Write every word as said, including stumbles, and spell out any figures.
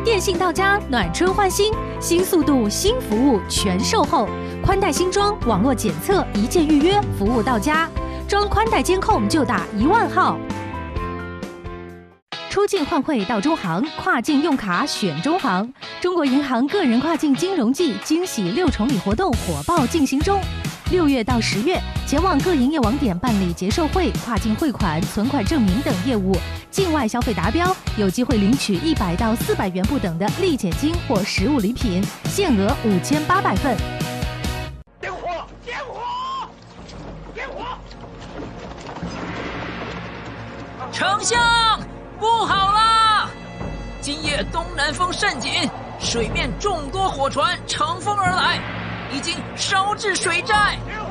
电信到家，暖春换新，新速度、新服务全售后，宽带新装，网络检测，一键预约，服务到家。装宽带监控就打一万号。出境换汇到中行，跨境用卡选中行。中国银行个人跨境金融季惊喜六重礼活动火爆进行中。六月到十月，前往各营业网点办理结售汇、跨境汇款、存款证明等业务，境外消费达标，有机会领取一百到四百元不等的立减金或实物礼品，限额五千八百份。 点火！点火！点火！ 丞相，不好啦！今夜东南风甚紧，水面众多火船乘风而来，已经烧至水寨。